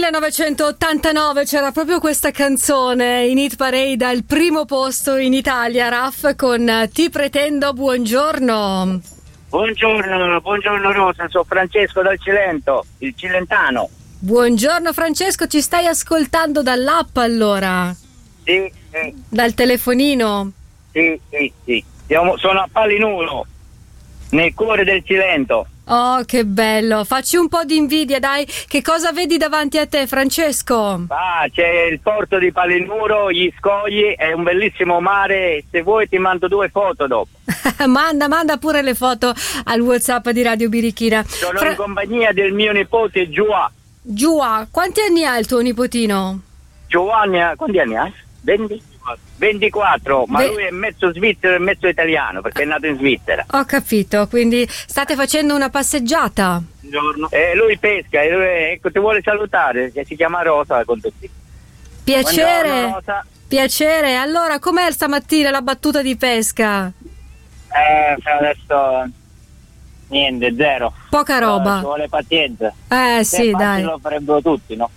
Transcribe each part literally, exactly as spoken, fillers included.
millenovecentottantanove c'era proprio questa canzone in Hit Parade al primo posto in Italia, Raf, con Ti pretendo, buongiorno. Buongiorno, buongiorno Rosa, sono Francesco dal Cilento, il cilentano. Buongiorno Francesco, ci stai ascoltando dall'app allora? Sì, sì. Dal telefonino? Sì, sì, sì. Siamo, sono a Palinuro, nel cuore del Cilento. Oh, che bello. Facci un po' di invidia, dai. Che cosa vedi davanti a te, Francesco? Ah, c'è il porto di Palinuro, gli scogli, è un bellissimo mare. Se vuoi ti mando due foto dopo. manda, manda pure le foto al WhatsApp di Radio Birichina. Sono Fra... in compagnia del mio nipote Giua. Giua, quanti anni ha il tuo nipotino? Giovanni, quanti anni ha? venti? ventiquattro, ma Beh, lui è mezzo svizzero e mezzo italiano perché è nato in Svizzera. Ho capito, quindi state facendo una passeggiata? Buongiorno. E lui pesca e lui, ecco, ti vuole salutare, che si chiama Rosa con tutti. Piacere. Buongiorno, Rosa. Piacere. Allora, com'è stamattina la battuta di pesca? Eh, adesso niente, zero. Poca roba. Uh, ci vuole pazienza. Eh sì, dai. Lo farebbero tutti, no?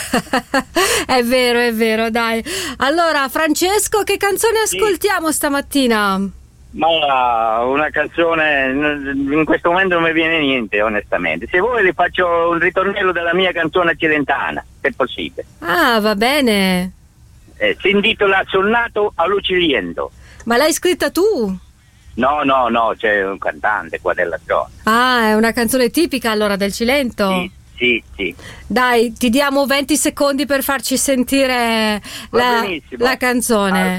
È vero, è vero, dai. Allora, Francesco, che canzone ascoltiamo sì. stamattina? Ma una canzone, in questo momento non mi viene niente, onestamente. Se vuoi le faccio un ritornello della mia canzone cilentana, se è possibile. Ah, va bene. Eh, si intitola Sonnato a Luciliendo. Ma l'hai scritta tu? No, no, no, c'è un cantante qua della zona. Ah, è una canzone tipica allora del Cilento? Sì. Sì, sì. Dai, ti diamo venti secondi per farci sentire la, la canzone.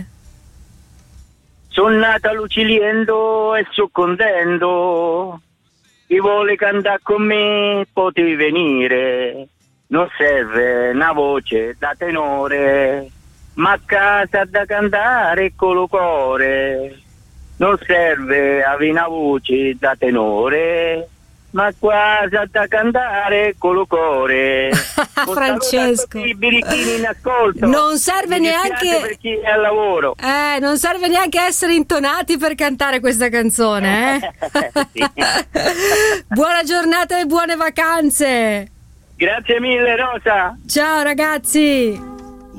Ah. Sono nata luciliendo e so contento. Chi vuole cantare con me potevi venire. Non serve una voce da tenore, ma a casa da cantare con lo cuore. Non serve avere una voce da tenore, ma quasi da cantare con lo cuore. Francesco, in ascolto. Non serve neanche per chi è al lavoro. Eh, non serve neanche essere intonati per cantare questa canzone, eh? Buona giornata e buone vacanze. Grazie mille, Rosa. Ciao ragazzi.